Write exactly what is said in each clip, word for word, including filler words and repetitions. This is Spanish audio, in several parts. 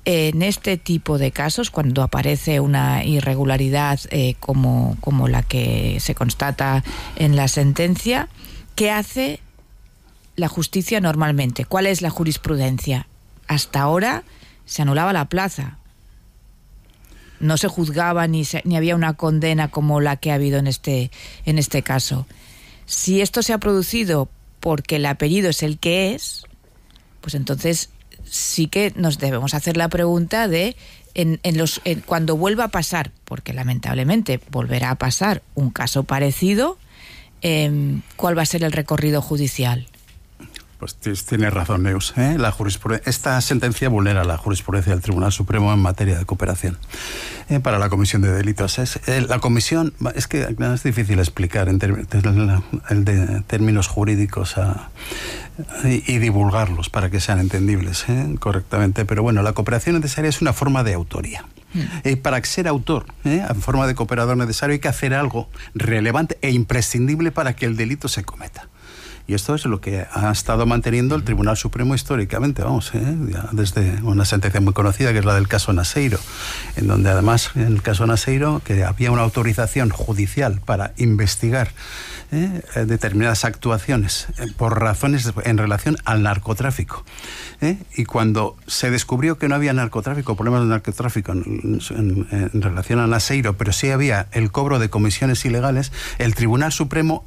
en este tipo de casos, cuando aparece una irregularidad eh, como, como la que se constata en la sentencia, ¿qué hace la justicia normalmente? ¿Cuál es la jurisprudencia? Hasta ahora se anulaba la plaza. No se juzgaba ni, se, ni había una condena como la que ha habido en este, en este caso. Si esto se ha producido porque el apellido es el que es, pues entonces sí que nos debemos hacer la pregunta de en, en los, en, cuando vuelva a pasar, porque lamentablemente volverá a pasar un caso parecido, eh, ¿cuál va a ser el recorrido judicial? Pues tiene razón, Neus. ¿eh? La Esta sentencia vulnera la jurisprudencia del Tribunal Supremo en materia de cooperación eh, para la comisión de delitos. Es, eh, la comisión, es que es difícil explicar en el de términos jurídicos a, y, y divulgarlos para que sean entendibles ¿eh? correctamente. Pero bueno, la cooperación necesaria es una forma de autoría. Eh, para ser autor, eh, en forma de cooperador necesario, hay que hacer algo relevante e imprescindible para que el delito se cometa. Y esto es lo que ha estado manteniendo el Tribunal Supremo históricamente, vamos, ¿eh? ya desde una sentencia muy conocida, que es la del caso Naseiro, en donde además, en el caso Naseiro, que había una autorización judicial para investigar ¿eh? determinadas actuaciones eh, por razones en relación al narcotráfico. ¿eh? Y cuando se descubrió que no había narcotráfico, problemas de narcotráfico en, en, en relación a Naseiro, pero sí había el cobro de comisiones ilegales, el Tribunal Supremo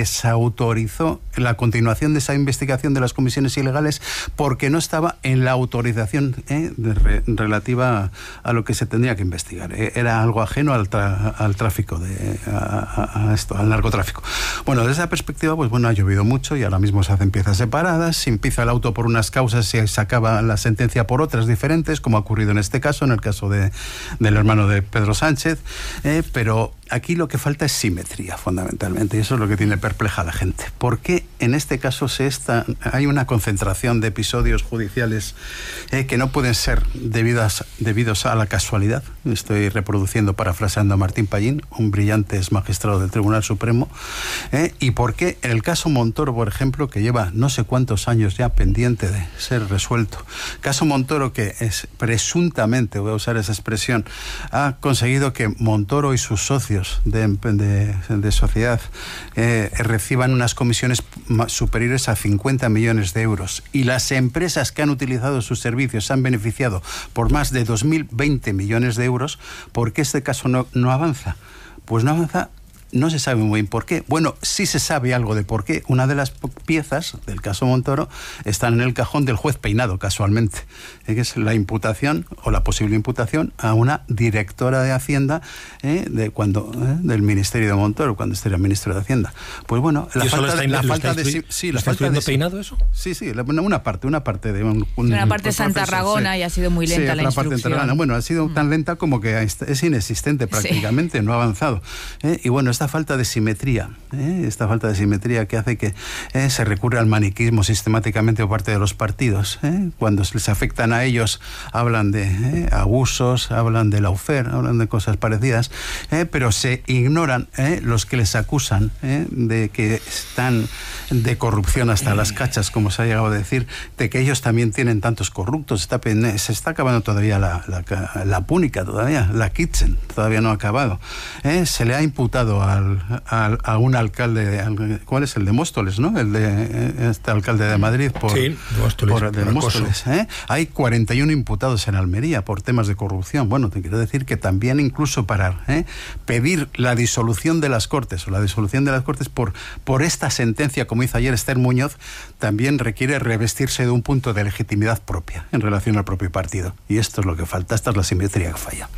desautorizó la continuación de esa investigación de las comisiones ilegales porque no estaba en la autorización ¿eh? de re, relativa a, a lo que se tendría que investigar. ¿eh? Era algo ajeno al, tra, al tráfico, de, a, a esto, al narcotráfico. Bueno, desde esa perspectiva, pues bueno, ha llovido mucho y ahora mismo se hacen piezas separadas, se empieza el auto por unas causas, se acaba la sentencia por otras diferentes, como ha ocurrido en este caso, en el caso de, del hermano de Pedro Sánchez, eh, pero aquí lo que falta es simetría, fundamentalmente, y eso es lo que tiene perpleja a la gente. ¿Por qué en este caso se está, hay una concentración de episodios judiciales eh, que no pueden ser debidas, debidos a la casualidad? Estoy reproduciendo, parafraseando a Martín Pallín, un brillante magistrado del Tribunal Supremo. Eh, ¿Y por qué en el caso Montoro, por ejemplo, que lleva no sé cuántos años ya pendiente de ser resuelto? Caso Montoro que es presuntamente, voy a usar esa expresión, ha conseguido que Montoro y sus socios De, de, de sociedad eh, reciban unas comisiones superiores a cincuenta millones de euros y las empresas que han utilizado sus servicios se han beneficiado por más de dos mil veinte millones de euros. ¿Por qué este caso no, no avanza? Pues no avanza. No se sabe muy bien por qué. Bueno, sí se sabe algo de por qué. Una de las piezas del caso Montoro están en el cajón del juez Peinado, casualmente, eh, que es la imputación o la posible imputación a una directora de Hacienda eh, de cuando eh, del Ministerio de Montoro, cuando este era ministro de Hacienda. Pues bueno, la falta, está, la falta está de sí, la ¿está falta de Peinado eso? Sí, sí, una parte, una parte de un, un, una parte de Santa Tarragona sí. Y ha sido muy lenta sí, la instrucción. Parte bueno, ha sido mm. tan lenta como que es inexistente prácticamente, sí. No ha avanzado. Eh, y bueno, esta falta de simetría, ¿eh? esta falta de simetría que hace que eh, se recurra al maniquismo sistemáticamente por parte de los partidos. ¿eh? Cuando les afectan a ellos, hablan de eh, abusos, hablan de lawfare, hablan de cosas parecidas, eh, pero se ignoran eh, los que les acusan eh, de que están de corrupción hasta las cachas, como se ha llegado a decir, de que ellos también tienen tantos corruptos. Está, se está acabando todavía la, la, la púnica, todavía, la Kitchen, todavía no ha acabado. Eh, se le ha imputado al A, a un alcalde, al, ¿cuál es? El de Móstoles, ¿no? El de este alcalde de Madrid por, sí, Móstoles, por, de por Móstoles, ¿eh? Hay cuarenta y uno imputados en Almería por temas de corrupción. Bueno, te quiero decir que también incluso para ¿eh? pedir la disolución de las Cortes o la disolución de las Cortes por, por esta sentencia, como hizo ayer Esther Muñoz, también requiere revestirse de un punto de legitimidad propia en relación al propio partido. Y esto es lo que falta, esta es la simetría que falla.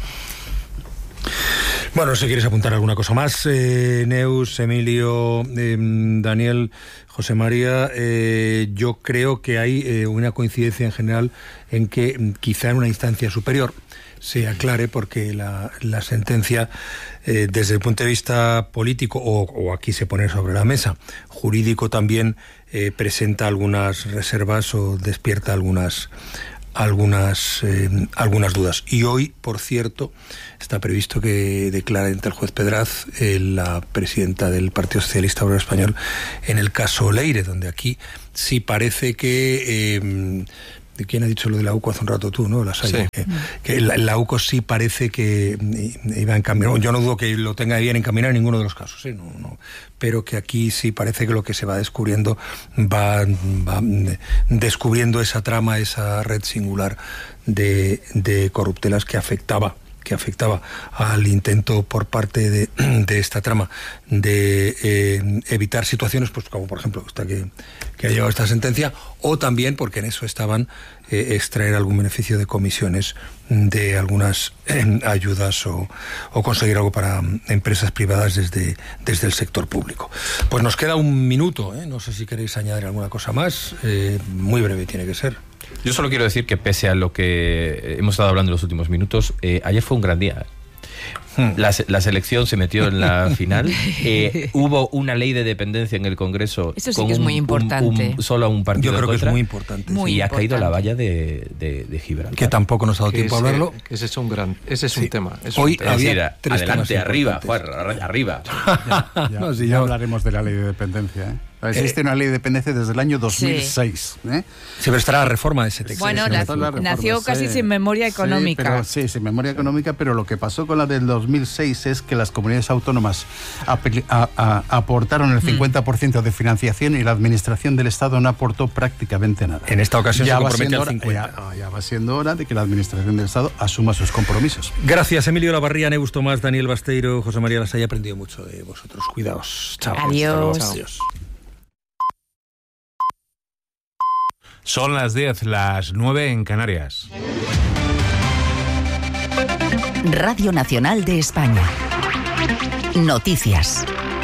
Bueno, si quieres apuntar alguna cosa más, eh, Neus, Emilio, eh, Daniel, José María, eh, yo creo que hay eh, una coincidencia en general en que quizá en una instancia superior se aclare, porque la, la sentencia, eh, desde el punto de vista político, o, o aquí se pone sobre la mesa, jurídico también, eh, presenta algunas reservas o despierta algunas algunas eh, algunas dudas. Y hoy, por cierto, está previsto que declare ante el juez Pedraz eh, la presidenta del Partido Socialista Obrero Español en el caso Leire, donde aquí sí parece que eh, ¿quién ha dicho lo de la UCO hace un rato tú, no? La Salle, sí. que, que la, la UCO sí parece que iba a encaminar. Yo no dudo que lo tenga bien encaminado en ninguno de los casos, ¿eh? no, no. Pero que aquí sí parece que lo que se va descubriendo va, va descubriendo esa trama, esa red singular de, de corruptelas que afectaba que afectaba al intento por parte de, de esta trama de eh, evitar situaciones, pues como por ejemplo esta que, que ha llegado esta sentencia, o también porque en eso estaban eh, extraer algún beneficio de comisiones de algunas eh, ayudas o, o conseguir algo para empresas privadas desde, desde el sector público. Pues nos queda un minuto, ¿eh? No sé si queréis añadir alguna cosa más, eh, muy breve tiene que ser. Yo solo quiero decir que pese a lo que hemos estado hablando en los últimos minutos, eh, ayer fue un gran día. La, la selección se metió en la final. Eh, hubo una ley de dependencia en el Congreso. Eso sí que es muy un, importante. Un, un, solo un partido Yo creo contra, que es muy importante. Muy y importante. ha caído la valla de, de, de Gibraltar. Que tampoco nos ha dado tiempo a hablarlo. Ese es un gran, ese es sí. un tema. Es Hoy un tema. había decir, tres adelante, arriba, Juan, arriba. Ya, ya, no, si ya yo... hablaremos de la ley de dependencia, ¿eh? Existe eh, una ley de dependencia desde el año dos mil seis. Sí, ¿eh? sí pero estará la reforma de ese texto. Bueno, sí, la, no la nació sí. casi sin memoria económica. Sí, pero, sí, sin memoria económica, pero lo que pasó con la del dos mil seis es que las comunidades autónomas a, a, a, aportaron el cincuenta por ciento de financiación y la administración del Estado no aportó prácticamente nada. En esta ocasión ya se compromete al hora, cincuenta por ciento. Ya, ya va siendo hora de que la administración del Estado asuma sus compromisos. Gracias, Emilio Lavarría, Neus Tomás, Daniel Basteiro, José María Lasalle. He aprendido mucho de vosotros. Cuidaos. Chao. Adiós. Chao. Adiós. Son las diez, las nueve en Canarias. Radio Nacional de España. Noticias.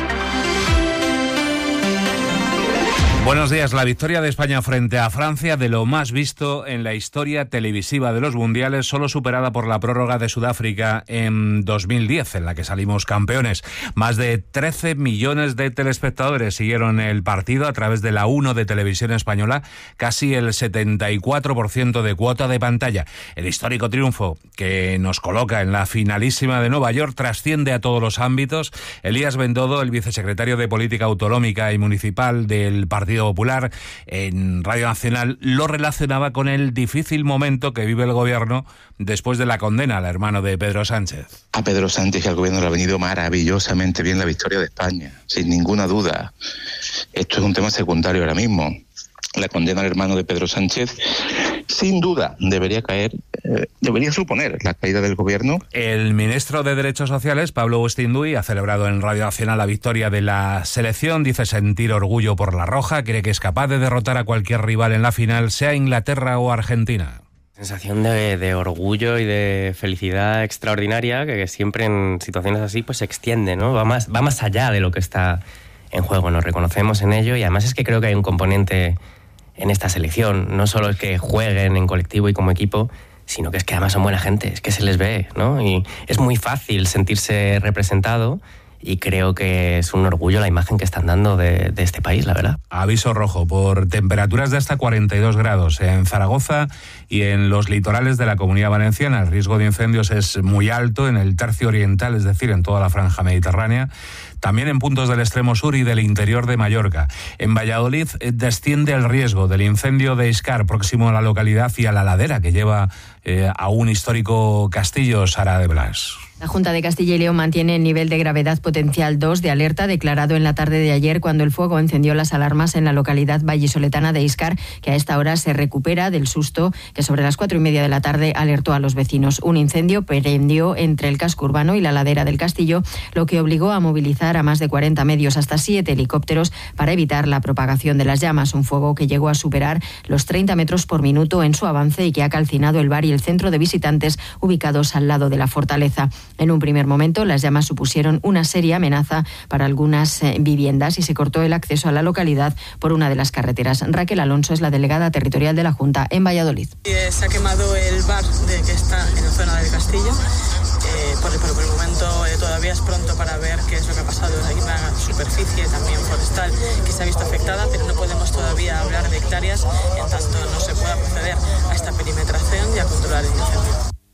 Buenos días. La victoria de España frente a Francia, de lo más visto en la historia televisiva de los mundiales, solo superada por la prórroga de Sudáfrica en dos mil diez, en la que salimos campeones. Más de trece millones de telespectadores siguieron el partido a través de la uno de Televisión Española, casi el setenta y cuatro por ciento de cuota de pantalla. El histórico triunfo que nos coloca en la finalísima de Nueva York trasciende a todos los ámbitos. Elías Bendodo, el vicesecretario de Política Autonómica y Municipal del Partido Popular, en Radio Nacional, lo relacionaba con el difícil momento que vive el gobierno después de la condena al hermano de Pedro Sánchez. A Pedro Sánchez y al gobierno le ha venido maravillosamente bien la victoria de España, sin ninguna duda. Esto es un tema secundario ahora mismo. La condena al hermano de Pedro Sánchez, sin duda, debería caer, eh, debería suponer la caída del gobierno. El ministro de Derechos Sociales, Pablo Bustinduy, ha celebrado en Radio Nacional la victoria de la selección. Dice sentir orgullo por la roja, cree que es capaz de derrotar a cualquier rival en la final, sea Inglaterra o Argentina. Sensación de, de orgullo y de felicidad extraordinaria, que siempre en situaciones así pues se extiende, ¿no? Va más, va más allá de lo que está en juego, nos reconocemos en ello, y además es que creo que hay un componente en esta selección. No solo es que jueguen en colectivo y como equipo, sino que es que además son buena gente, es que se les ve, ¿no? Y es muy fácil sentirse representado, y creo que es un orgullo la imagen que están dando de, de este país, la verdad. Aviso rojo por temperaturas de hasta cuarenta y dos grados en Zaragoza y en los litorales de la Comunidad Valenciana. El riesgo de incendios es muy alto en el tercio oriental, es decir, en toda la franja mediterránea. También en puntos del extremo sur y del interior de Mallorca. En Valladolid desciende el riesgo del incendio de Iscar, próximo a la localidad y a la ladera que lleva eh, a un histórico castillo, Sara de Blas. La Junta de Castilla y León mantiene el nivel de gravedad potencial dos de alerta declarado en la tarde de ayer cuando el fuego encendió las alarmas en la localidad vallisoletana de Iscar, que a esta hora se recupera del susto que sobre las cuatro y media de la tarde alertó a los vecinos. Un incendio prendió entre el casco urbano y la ladera del castillo, lo que obligó a movilizar a más de cuarenta medios, hasta siete helicópteros, para evitar la propagación de las llamas. Un fuego que llegó a superar los treinta metros por minuto en su avance y que ha calcinado el bar y el centro de visitantes ubicados al lado de la fortaleza. En un primer momento, las llamas supusieron una seria amenaza para algunas eh, viviendas y se cortó el acceso a la localidad por una de las carreteras. Raquel Alonso es la delegada territorial de la Junta en Valladolid. Eh, se ha quemado el bar de que está en la zona del castillo. Eh, por, por, por el momento eh, todavía es pronto para ver qué es lo que ha pasado. Hay una superficie también forestal que se ha visto afectada, pero no podemos todavía hablar de hectáreas en tanto no se pueda proceder a esta perimetración y a controlar el incendio.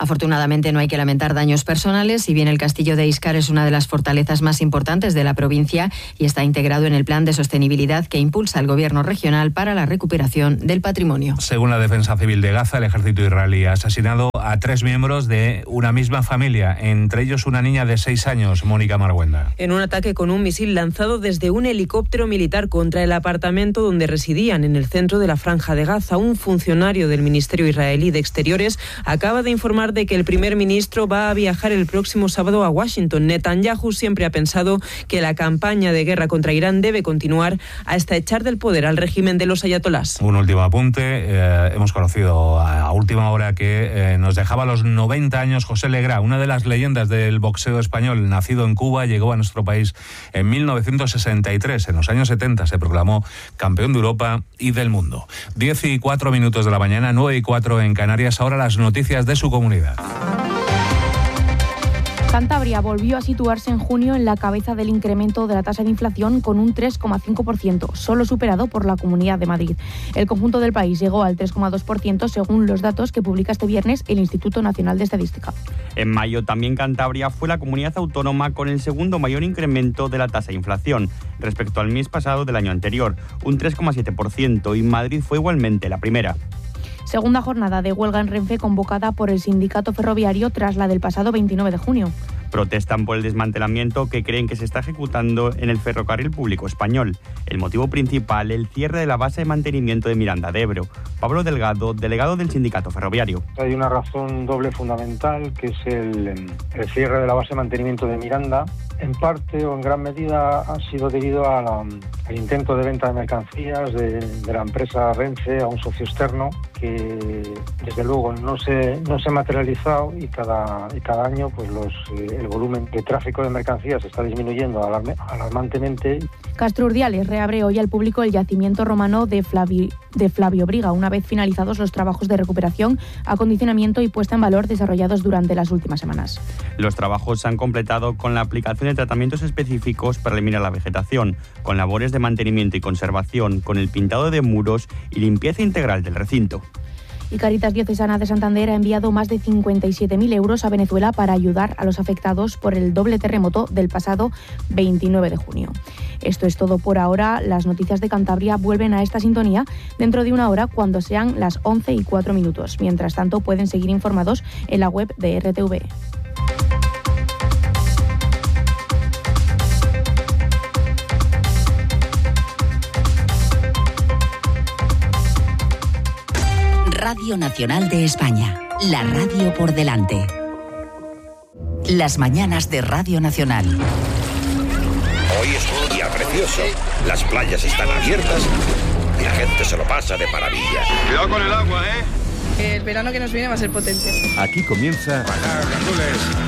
Afortunadamente no hay que lamentar daños personales, si bien el castillo de Íscar es una de las fortalezas más importantes de la provincia y está integrado en el plan de sostenibilidad que impulsa el gobierno regional para la recuperación del patrimonio. Según la Defensa Civil de Gaza, el ejército israelí ha asesinado a tres miembros de una misma familia, entre ellos una niña de seis años, Mónica Marguenda. En un ataque con un misil lanzado desde un helicóptero militar contra el apartamento donde residían en el centro de la Franja de Gaza, un funcionario del Ministerio israelí de Exteriores acaba de informar de que el primer ministro va a viajar el próximo sábado a Washington. Netanyahu siempre ha pensado que la campaña de guerra contra Irán debe continuar hasta echar del poder al régimen de los ayatolás. Un último apunte. Eh, hemos conocido a, a última hora que eh, nos dejaba a los noventa años José Legrá, una de las leyendas del boxeo español. Nacido en Cuba, llegó a nuestro país en mil novecientos sesenta y tres. En los años setenta se proclamó campeón de Europa y del mundo. Diez y cuatro minutos de la mañana, nueve y cuatro en Canarias. Ahora las noticias de su comunidad. Cantabria volvió a situarse en junio en la cabeza del incremento de la tasa de inflación con un tres coma cinco por ciento, solo superado por la Comunidad de Madrid. El conjunto del país llegó al tres coma dos por ciento según los datos que publica este viernes el Instituto Nacional de Estadística. En mayo también Cantabria fue la comunidad autónoma con el segundo mayor incremento de la tasa de inflación respecto al mes pasado del año anterior, un tres coma siete por ciento, y Madrid fue igualmente la primera. Segunda jornada de huelga en Renfe convocada por el sindicato ferroviario tras la del pasado veintinueve de junio. Protestan por el desmantelamiento que creen que se está ejecutando en el ferrocarril público español. El motivo principal, el cierre de la base de mantenimiento de Miranda de Ebro. Pablo Delgado, delegado del sindicato ferroviario. Hay una razón doble fundamental, que es el, el cierre de la base de mantenimiento de Miranda. En parte o en gran medida ha sido debido a la, al intento de venta de mercancías de, de la empresa Renfe a un socio externo que desde luego no se, no se ha materializado y cada, y cada año pues los, eh, el volumen de tráfico de mercancías está disminuyendo alarme, alarmantemente. Castro Urdiales reabre hoy al público el yacimiento romano de, Flavi, de Flavio Briga, una vez finalizados los trabajos de recuperación, acondicionamiento y puesta en valor desarrollados durante las últimas semanas. Los trabajos se han completado con la aplicación de tratamientos específicos para eliminar la vegetación, con labores de mantenimiento y conservación, con el pintado de muros y limpieza integral del recinto. Y Cáritas Diocesana de Santander ha enviado más de cincuenta y siete mil euros a Venezuela para ayudar a los afectados por el doble terremoto del pasado veintinueve de junio. Esto es todo por ahora. Las noticias de Cantabria vuelven a esta sintonía dentro de una hora cuando sean las once y cuatro minutos. Mientras tanto, pueden seguir informados en la web de R T V. Radio Nacional de España, la radio por delante. Las mañanas de Radio Nacional. Hoy es un día precioso, las playas están abiertas y la gente se lo pasa de maravilla. Cuidado con el agua, ¿eh? El verano que nos viene va a ser potente. Aquí comienza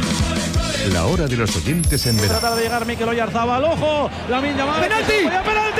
la hora de los oyentes en verano. Trata de llegar Mikel Oyarzabal, ojo, Lamine Yamal. ¡Penalti! ¡Penalti!